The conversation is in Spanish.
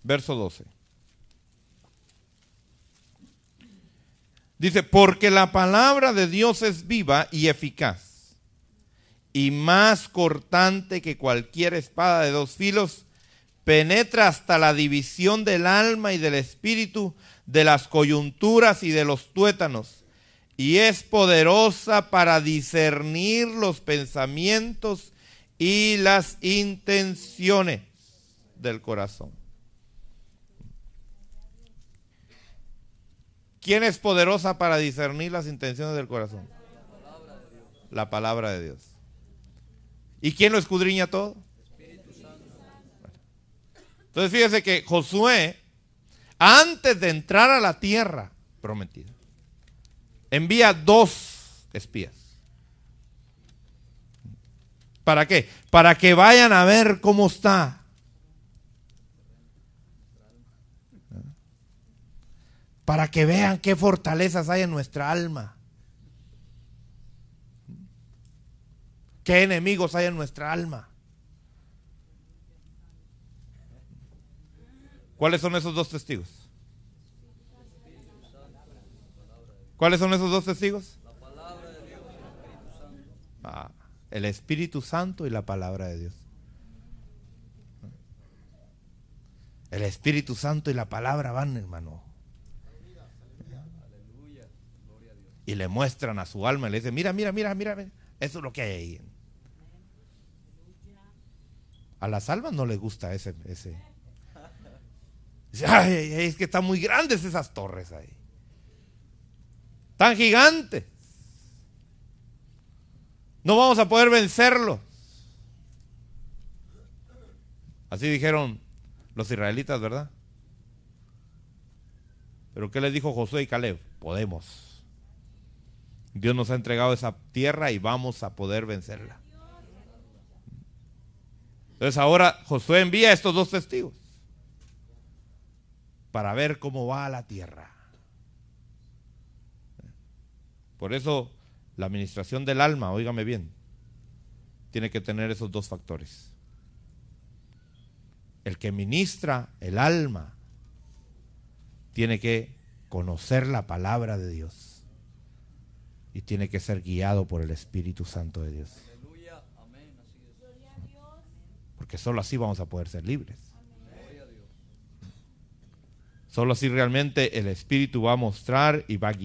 verso 12. Dice, porque la palabra de Dios es viva y eficaz, y más cortante que cualquier espada de dos filos, penetra hasta la división del alma y del espíritu, de las coyunturas y de los tuétanos, y es poderosa para discernir los pensamientos y las intenciones del corazón. ¿Quién es poderosa para discernir las intenciones del corazón? La palabra de Dios. ¿Y quién lo escudriña todo? Entonces fíjese que Josué, antes de entrar a la tierra prometida, envía 2 espías. ¿Para qué? Para que vayan a ver cómo está. Para que vean qué fortalezas hay en nuestra alma. Qué enemigos hay en nuestra alma. ¿Cuáles son esos 2 testigos? ¿Cuáles son esos 2 testigos? La palabra de Dios, el Espíritu Santo. El Espíritu Santo y la palabra de Dios. El Espíritu Santo y la palabra van, hermano. Y le muestran a su alma y le dicen, mira, eso es lo que hay ahí. A las almas no les gusta ese. Ay, es que están muy grandes esas torres ahí. Tan gigantes. No vamos a poder vencerlos. Así dijeron los israelitas, ¿verdad? Pero ¿qué les dijo Josué y Caleb? Podemos. Dios nos ha entregado esa tierra y vamos a poder vencerla. Entonces ahora Josué envía a estos 2 testigos para ver cómo va la tierra. Por eso la administración del alma, óigame bien, tiene que tener esos 2 factores. El que ministra el alma tiene que conocer la palabra de Dios. Y tiene que ser guiado por el Espíritu Santo de Dios. Aleluya, amén, así es. Porque solo así vamos a poder ser libres. Solo así realmente el Espíritu va a mostrar y va a guiar.